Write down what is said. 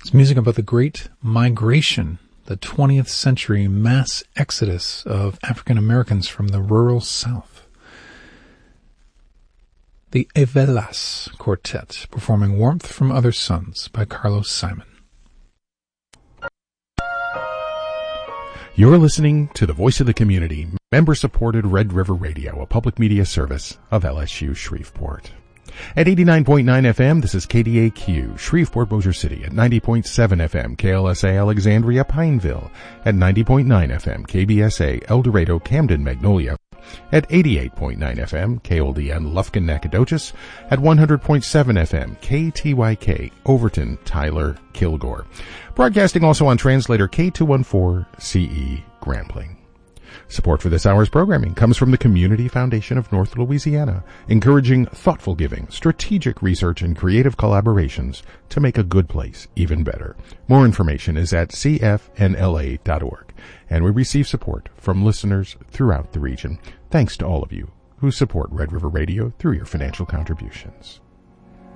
It's music about the Great Migration, the 20th century mass exodus of African Americans from the rural South. The Evelas Quartet, performing Warmth from Other Suns by Carlos Simon. You're listening to the Voice of the Community, member-supported Red River Radio, a public media service of LSU Shreveport. At 89.9 FM, this is KDAQ, Shreveport, Bossier City. At 90.7 FM, KLSA Alexandria, Pineville. At 90.9 FM, KBSA El Dorado, Camden, Magnolia. At 88.9 FM, KLDN Lufkin, Nacogdoches. At 100.7 FM, KTYK Overton, Tyler, Kilgore. Broadcasting also on translator K214CE Grambling. Support for this hour's programming comes from the Community Foundation of North Louisiana, encouraging thoughtful giving, strategic research, and creative collaborations to make a good place even better. More information is at cfnla.org, and we receive support from listeners throughout the region. Thanks to all of you who support Red River Radio through your financial contributions.